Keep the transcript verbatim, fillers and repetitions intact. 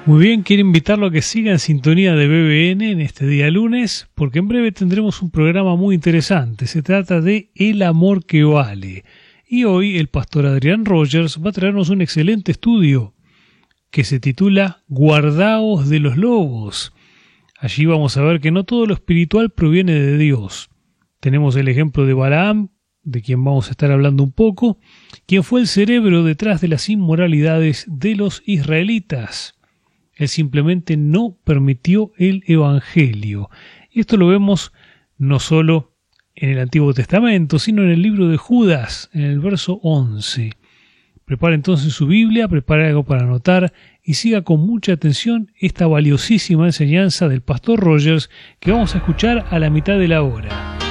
Muy bien, quiero invitarlo a que siga en sintonía de B B N en este día lunes, porque en breve tendremos un programa muy interesante. Se trata de El amor que vale. Y hoy el pastor Adrián Rogers va a traernos un excelente estudio que se titula Guardaos de los lobos. Allí vamos a ver que no todo lo espiritual proviene de Dios. Tenemos el ejemplo de Balaam, de quien vamos a estar hablando un poco, quien fue el cerebro detrás de las inmoralidades de los israelitas. Él simplemente no permitió el evangelio. Y esto lo vemos no solo en el Antiguo Testamento, sino en el libro de Judas, en el verso once. Prepara entonces su Biblia, prepara algo para anotar y siga con mucha atención esta valiosísima enseñanza del pastor Rogers que vamos a escuchar a la mitad de la hora.